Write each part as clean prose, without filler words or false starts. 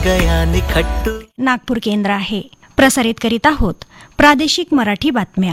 गया निखट्टू. नागपूर केंद्र आहे. प्रसारित करीत आहोत प्रादेशिक मराठी बातम्या.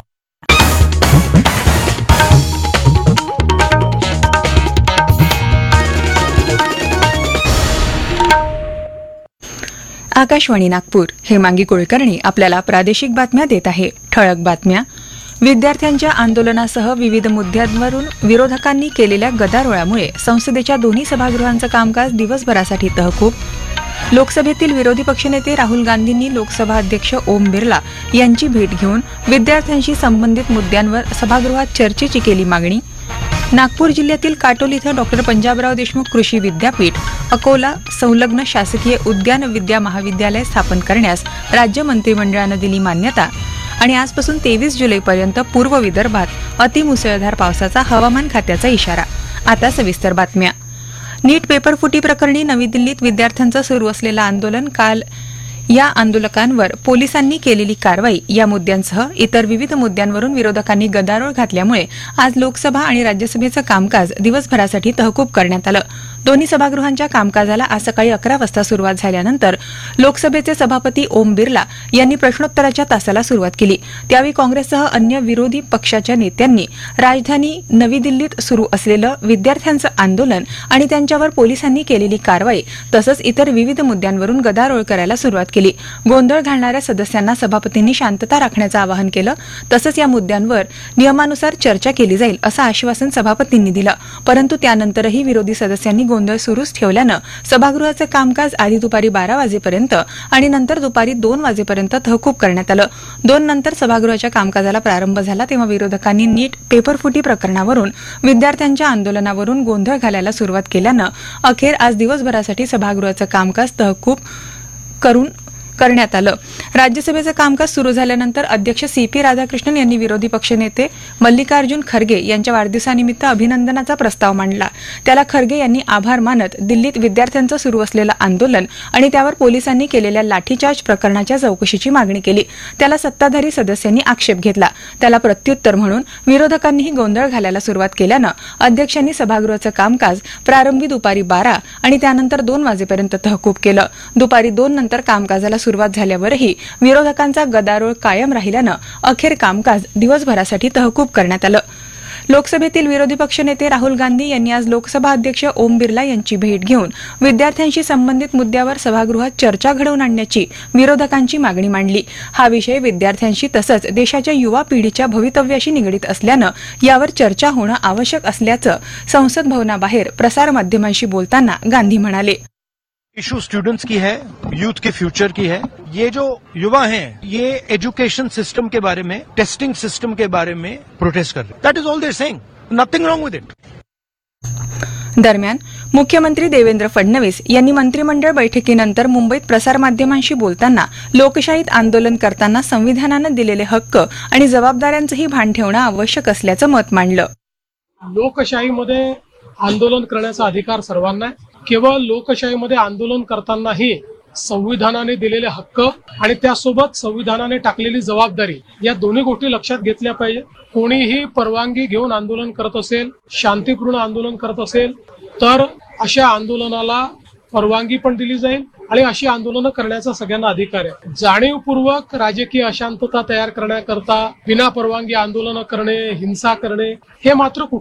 आकाशवाणी नागपूर. हेमांगी कुलकर्णी आपल्याला प्रादेशिक बातम्या देत आहे. ठळक बातम्या. विद्यार्थ्यांच्या आंदोलनासह विविध मुद्द्यांवरून विरोधकांनी केलेल्या गदारोळामुळे संसदेच्या दोन्ही सभागृहांचं कामकाज दिवसभरासाठी तहकूब. लोकसभेतील विरोधी पक्षनेते राहुल गांधींनी लोकसभा अध्यक्ष ओम बिर्ला यांची भेट घेऊन विद्यार्थ्यांशी संबंधित मुद्द्यांवर सभागृहात चर्चेची केली मागणी. नागपूर जिल्ह्यातील काटोल इथं डॉ. पंजाबराव देशमुख कृषी विद्यापीठ, अकोला संलग्न शासकीय उद्यान विद्या महाविद्यालय स्थापन करण्यास राज्य मंत्रिमंडळानं दिली मान्यता. आणि आजपासून 23 जुलैपर्यंत पूर्व विदर्भात अतिमुसळधार पावसाचा हवामान खात्याचा इशारा. आता सविस्तर बातम्या. नीट पेपर फुटी प्रकरणी नवी दिल्लीत विद्यार्थ्यांचं सुरू असलेलं आंदोलन काल. या आंदोलकांवर पोलिसांनी केलेली कारवाई या मुद्द्यांसह इतर विविध मुद्द्यांवरून विरोधकांनी गदारोळ घातल्यामुळे आज लोकसभा आणि राज्यसभेचं कामकाज दिवसभरासाठी तहकूब करण्यात आलं. दोन्ही सभागृहांच्या कामकाजाला आज सकाळी 11 वाजता सुरुवात झाल्यानंतर लोकसभेचे सभापती ओम बिर्ला यांनी प्रश्नोत्तराच्या तासाला सुरुवात केली. त्यावेळी काँग्रेससह अन्य विरोधी पक्षाच्या नेत्यांनी राजधानी नवी दिल्लीत सुरू असलेलं विद्यार्थ्यांचं आंदोलन आणि त्यांच्यावर पोलिसांनी केलेली कारवाई तसंच इतर विविध मुद्द्यांवरून गदारोळ करायला सुरुवात केली. गोंधळ घालणाऱ्या सदस्यांना सभापतींनी शांतता राखण्याचं आवाहन केलं. तसंच या मुद्द्यांवर नियमानुसार चर्चा केली जाईल असं आश्वासन सभापतींनी दिलं. परंतु त्यानंतरही विरोधी सदस्यांनी गोंधळ सुरूच ठेवल्यानं सभागृहाचं कामकाज आधी दुपारी 12 वाजेपर्यंत आणि नंतर दुपारी 2 वाजेपर्यंत तहकूब करण्यात आलं. 2 नंतर सभागृहाच्या कामकाजाला प्रारंभ झाला तेव्हा विरोधकांनी नीट पेपरफुटी प्रकरणावरून विद्यार्थ्यांच्या आंदोलनावरून गोंधळ घालायला सुरुवात केल्यानं अखेर आज दिवसभरासाठी सभागृहाचं कामकाज तहकूब करण्यात आलं. राज्यसभेचं कामकाज सुरू झाल्यानंतर अध्यक्ष CP राधाकृष्णन यांनी विरोधी पक्षनेते मल्लिकार्जुन खरगे यांच्या वाढदिवसानिमित्त अभिनंदनाचा प्रस्ताव मांडला. त्याला खरगे यांनी आभार मानत दिल्लीत विद्यार्थ्यांचं सुरू असलेलं आंदोलन आणि त्यावर पोलिसांनी केलेल्या लाठीचार्ज प्रकरणाच्या चौकशीची मागणी केली. त्याला सत्ताधारी सदस्यांनी आक्षेप घेतला. त्याला प्रत्युत्तर म्हणून विरोधकांनीही गोंधळ घालायला सुरुवात केल्यानं अध्यक्षांनी सभागृहाचं कामकाज प्रारंभी दुपारी 12 आणि त्यानंतर 2 वाजेपर्यंत तहकूब केलं. दुपारी 2 नंतर कामकाजाला सुरुवात झाल्यावरही विरोधकांचा गदारोळ कायम राहिल्यानं अखेर कामकाज दिवसभरासाठी तहकूब करण्यात आलं. लोकसभेतील विरोधी पक्षनेते राहुल गांधी यांनी आज लोकसभा अध्यक्ष ओम बिर्ला यांची भेट घेऊन विद्यार्थ्यांशी संबंधित मुद्द्यावर सभागृहात चर्चा घडवून आणण्याची विरोधकांची मागणी मांडली. हा विषय विद्यार्थ्यांशी तसंच देशाच्या युवा पिढीच्या भवितव्याशी निगडीत असल्यानं यावर चर्चा होणं आवश्यक असल्याचं संसद भवनाबाहेर प्रसारमाध्यमांशी बोलताना गांधी म्हणाले. इशू स्टूडेंट्स की है, यूथ के फ्यूचर की है. ये जो युवा हैं, ये एजुकेशन सिस्टम के बारे में, टेस्टिंग सिस्टम के बारे में प्रोटेस्ट कर रहे हैं. That is all they are saying. Nothing wrong विद इट. दरम्यान मुख्यमंत्री देवेंद्र फडणवीस यांनी मंत्रिमंडळ बैठकीनंतर मुंबईत प्रसारमाध्यमांशी बोलताना लोकशाहीत आंदोलन करताना संविधानानं दिलेले हक्क आणि जबाबदाऱ्यांचंही भान ठेवणं आवश्यक असल्याचं मत मांडलं. लोकशाहीमध्ये आंदोलन करण्याचा अधिकार सर्वांना आहे. केवळ लोकशाहीमध्ये आंदोलन करतानाही संविधानाने दिलेले हक्क आणि त्यासोबत संविधानाने टाकलेली जबाबदारी या दोन्ही गोष्टी लक्षात घेतल्या पाहिजे. कोणीही परवानगी घेऊन आंदोलन करत असेल, शांतीपूर्ण आंदोलन करत असेल तर अशा आंदोलनाला परवानगी पण दिली जाईल आणि अशी आंदोलनं करण्याचा सगळ्यांना अधिकार आहे. जाणीवपूर्वक राजकीय अशांतता तयार करण्याकरता विना परवानगी आंदोलनं करणे, हिंसा करणे हे मात्र